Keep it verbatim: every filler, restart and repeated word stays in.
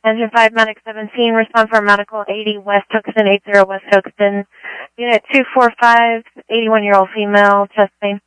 Engine five, Medic seventeen, respond for medical eighty West Hoxton, eighty West Hoxton. Unit two four five, eighty-one-year-old female, chest pain.